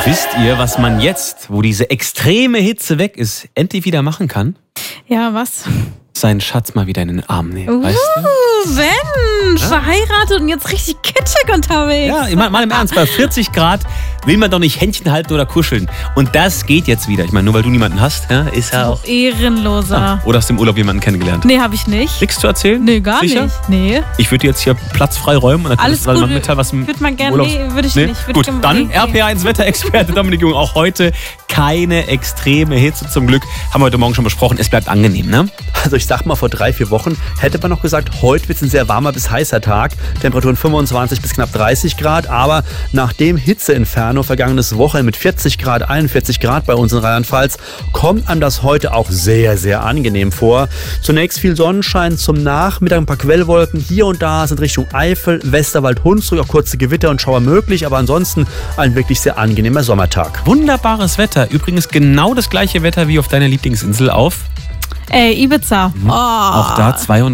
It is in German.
Wisst ihr, was man jetzt, wo diese extreme Hitze weg ist, endlich wieder machen kann? Ja, was? Seinen Schatz mal wieder in den Arm nehmen, weißt du? Mensch, verheiratet und jetzt richtig kitschig unterwegs. Ja, mal im Ernst, bei 40 Grad will man doch nicht Händchen halten oder kuscheln. Und das geht jetzt wieder. Ich meine, nur weil du niemanden hast, ja, ist ja auch... Ehrenloser. Oder hast du im Urlaub jemanden kennengelernt? Nee, hab ich nicht. Nichts zu erzählen? Nee, gar Sicher? nicht. Nee. Ich würde jetzt hier Platz frei räumen und dann Alles kannst du gut. mal mitteilen, was im Würde man gerne, Urlaub... nee, würde ich nicht. Würde Gut, ich dann nee. RPA1 Wetterexperte Dominik Jung. Auch heute keine extreme Hitze zum Glück. Haben wir heute Morgen schon besprochen. Es bleibt angenehm, ne? Also ich sag mal, vor 3-4 Wochen hätte man noch gesagt, heute wird es ein sehr warmer bis heißer Tag. Temperaturen 25 bis knapp 30 Grad. Aber nach dem Hitzeinferno vergangenes Wochenende mit 40 Grad, 41 Grad bei uns in Rheinland-Pfalz, kommt einem das heute auch sehr, sehr angenehm vor. Zunächst viel Sonnenschein, zum Nachmittag ein paar Quellwolken. Hier und da sind Richtung Eifel, Westerwald, Hunsrück auch kurze Gewitter und Schauer möglich. Aber ansonsten ein wirklich sehr angenehmer Sommertag. Wunderbares Wetter. Übrigens genau das gleiche Wetter wie auf deiner Lieblingsinsel auf... Ibiza. Oh. Auch da 32